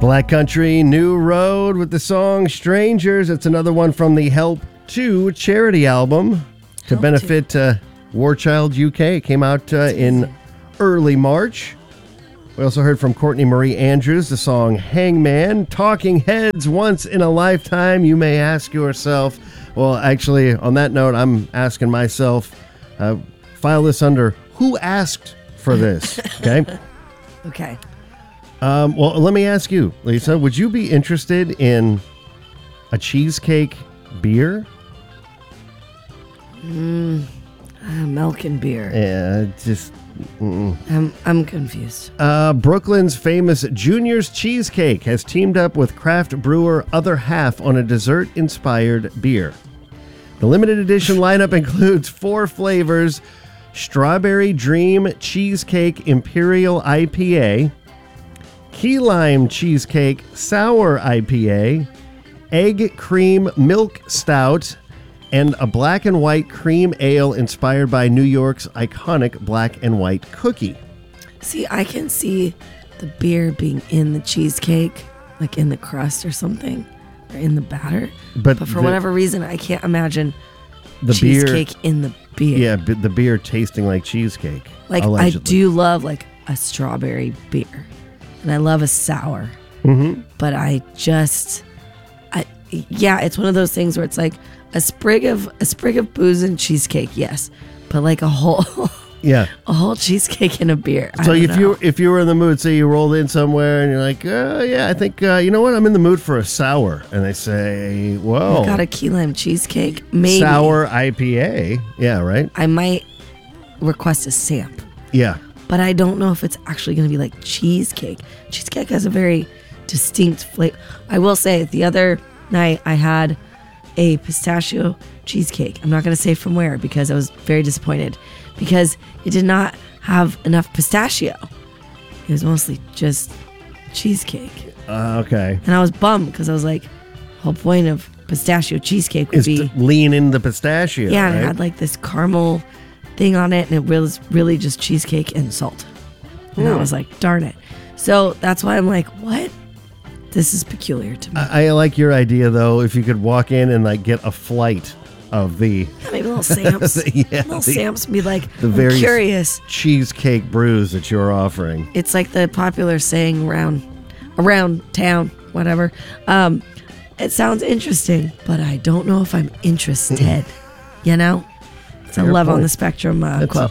Black Country, New Road with the song Strangers. It's another one from the Help 2 charity album to benefit War Child UK. It came out in early March. We also heard from Courtney Marie Andrews, the song Hangman. Talking Heads, Once in a Lifetime. You may ask yourself, well, actually, on that note, I'm asking myself, file this under who asked for this, okay? Okay. Well, let me ask you, Lisa, would you be interested in a cheesecake beer? Milk and beer. Yeah, just... I'm confused. Brooklyn's famous Junior's Cheesecake has teamed up with craft brewer Other Half on a dessert-inspired beer. The limited edition lineup includes 4 flavors: Strawberry Dream Cheesecake Imperial IPA, Key Lime Cheesecake Sour IPA, Egg Cream Milk Stout, and a black and white cream ale inspired by New York's iconic black and white cookie. See, I can see the beer being in the cheesecake, like in the crust or something, or in the batter. But for whatever reason, I can't imagine the cheesecake in the beer. Yeah, the beer tasting like cheesecake. Like, allegedly. I do love like a strawberry beer, and I love a sour. Mm-hmm. But it's one of those things where it's like a sprig of booze and cheesecake, yes, but like a whole cheesecake in a beer. So if you were in the mood, say you rolled in somewhere and you're like, I think you know what, I'm in the mood for a sour, and they say, whoa, I got a key lime cheesecake, maybe sour IPA, yeah, right. I might request a samp. Yeah, but I don't know if it's actually going to be like cheesecake. Cheesecake has a very distinct flavor. I will say, the other night I had a pistachio cheesecake. I'm not going to say from where, because I was very disappointed because it did not have enough pistachio. It was mostly just cheesecake. Okay. And I was bummed because I was like, the whole point of pistachio cheesecake would be to lean in the pistachio. Yeah, right? And it had like this caramel thing on it, and it was really just cheesecake and salt. And I was like, darn it. So that's why I'm like, what? This is peculiar to me. I like your idea, though, if you could walk in and like get a flight of the... Yeah, maybe little Sam's. Sam's be like, the I'm very curious. Cheesecake brews that you're offering. It's like the popular saying around town, whatever. It sounds interesting, but I don't know if I'm interested. You know? It's a love on the spectrum quote.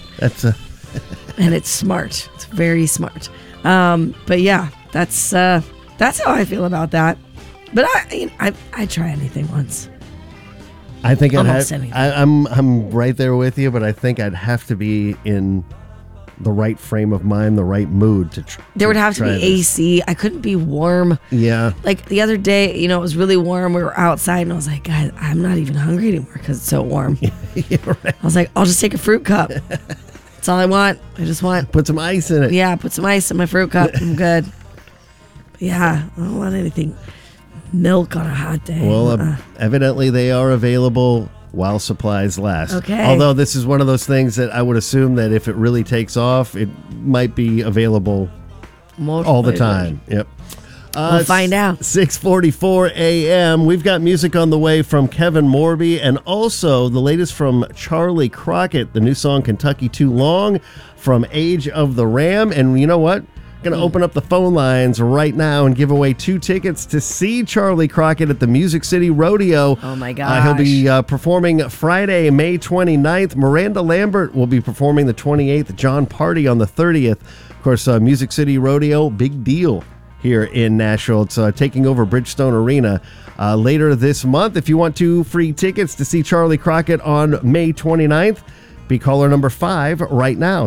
And it's smart. It's very smart. But yeah, that's how I feel about that. But I try anything once. I think I'm right there with you, but I think I'd have to be in the right frame of mind, the right mood to there would have to be AC. I couldn't be warm. Yeah. Like the other day, it was really warm. We were outside, and I was like, guys, I'm not even hungry anymore because it's so warm. Yeah, right. I was like, I'll just take a fruit cup. That's all I want. I just want... Put some ice in it. Yeah, put some ice in my fruit cup. I'm good. But yeah, I don't want anything milk on a hot day. Well, evidently they are available while supplies last. Okay. Although this is one of those things that I would assume that if it really takes off, it might be available all the time. Yep. We'll find out. 6:44 a.m. We've got music on the way from Kevin Morby, and also the latest from Charlie Crockett, the new song Kentucky Too Long from Age of the Ram. And you know what? Going to open up the phone lines right now and give away 2 tickets to see Charlie Crockett at the Music City Rodeo. Oh my gosh. He'll be performing Friday, May 29th. Miranda Lambert will be performing the 28th. John Party on the 30th. Of course, Music City Rodeo, big deal here in Nashville. It's taking over Bridgestone Arena later this month. If you want 2 free tickets to see Charlie Crockett on May 29th, be caller number 5 right now,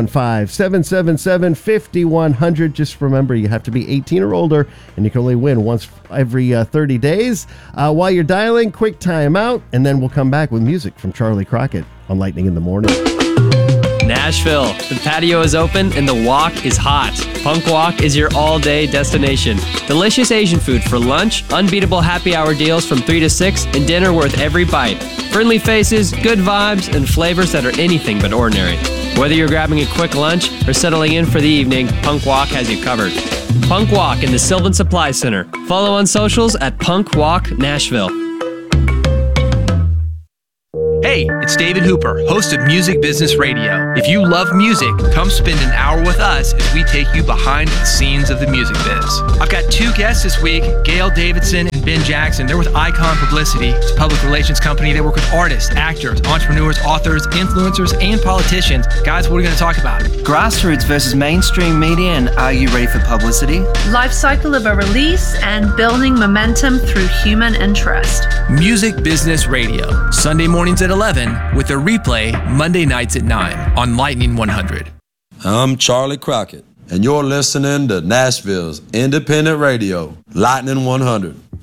615-777-5100. Just remember, you have to be 18 or older, and you can only win once every 30 days. While you're dialing, quick time out, and then we'll come back with music from Charlie Crockett on Lightning in the Morning. Nashville. The patio is open and the walk is hot. Punk Walk is your all-day destination. Delicious Asian food for lunch, unbeatable happy hour deals from 3 to 6, and dinner worth every bite. Friendly faces, good vibes, and flavors that are anything but ordinary. Whether you're grabbing a quick lunch or settling in for the evening, Punk Walk has you covered. Punk Walk in the Sylvan Supply Center. Follow on socials at Punk Walk Nashville. Hey, it's David Hooper, host of Music Business Radio. If you love music, come spend an hour with us as we take you behind the scenes of the music biz. I've got two guests this week, Gail Davidson and Ben Jackson. They're with Icon Publicity. It's a public relations company. They work with artists, actors, entrepreneurs, authors, influencers, and politicians. Guys, what are we going to talk about? Grassroots versus mainstream media, and are you ready for publicity? Life cycle of a release and building momentum through human interest. Music Business Radio, Sunday mornings at 11 with a replay Monday nights at 9 on Lightning 100. I'm Charlie Crockett, and you're listening to Nashville's independent radio, Lightning 100.